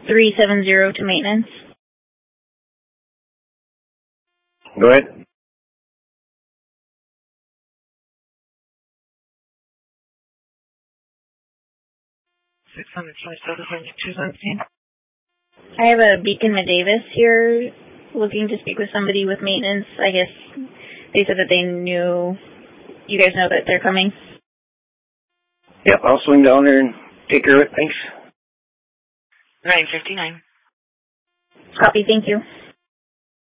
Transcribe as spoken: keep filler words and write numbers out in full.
three seven zero to maintenance. Go ahead. six hundred twenty-seven, seventy-two, seventeen. I have a Beacon Davis here looking to speak with somebody with maintenance. I guess they said that they knew, you guys know that they're coming? Yep, I'll swing down there and take care of it. Thanks. nine fifty-nine. Copy, thank you.